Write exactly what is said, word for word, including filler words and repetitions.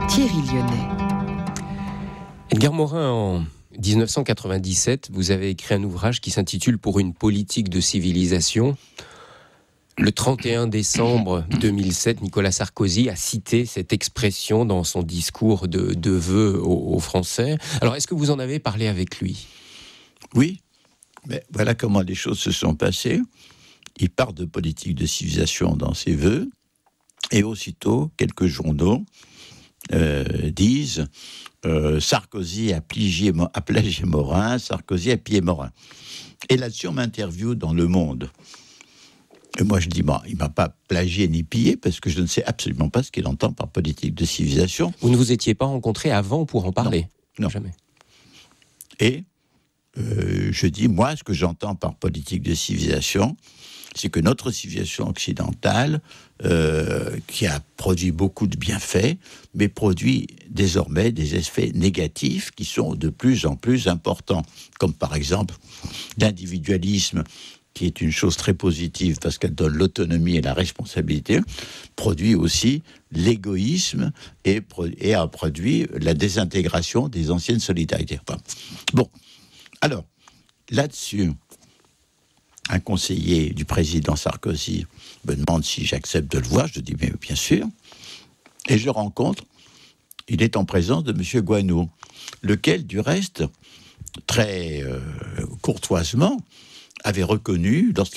Thierry Lyonnais. Edgar Morin, en dix-neuf cent quatre-vingt-dix-sept, vous avez écrit un ouvrage qui s'intitule « Pour une politique de civilisation ». Le trente et un décembre deux mille sept, Nicolas Sarkozy a cité cette expression dans son discours de, de vœux aux, aux Français. Alors, est-ce que vous en avez parlé avec lui ? Oui, mais voilà comment les choses se sont passées. Il parle de politique de civilisation dans ses vœux, et aussitôt, quelques journaux euh, disent euh, Sarkozy a plagié, a plagié Morin, Sarkozy a pillé Morin. Et là-dessus, on m'interviewe dans Le Monde. Et moi, je dis, bon, il ne m'a pas plagié ni pillé, parce que je ne sais absolument pas ce qu'il entend par politique de civilisation. Vous ne vous étiez pas rencontrés avant pour en parler ? Non, non. Jamais. Et euh, je dis, moi, ce que j'entends par politique de civilisation, c'est que notre civilisation occidentale, euh, qui a produit beaucoup de bienfaits, mais produit désormais des effets négatifs qui sont de plus en plus importants, comme par exemple l'individualisme, qui est une chose très positive parce qu'elle donne l'autonomie et la responsabilité, produit aussi l'égoïsme et, et a produit la désintégration des anciennes solidarités. Enfin, bon, alors, là-dessus, un conseiller du président Sarkozy me demande si j'accepte de le voir. Je dis, mais bien sûr. Et je rencontre, il est en présence de M. Guano, lequel, du reste, très euh, courtoisement, avait reconnu, lorsqu'il